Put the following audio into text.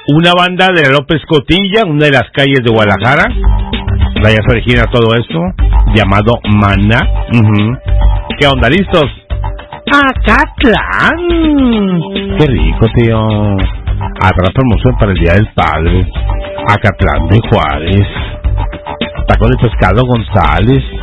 una banda de López Cotilla, una de las calles de Guadalajara. De allá se origina todo esto, llamado Maná. ¿Qué onda, listos? ¡Acatlán! ¡Qué rico, tío! Habrá promoción para el Día del Padre. Acatlán de Juárez. Tacos de pescado González.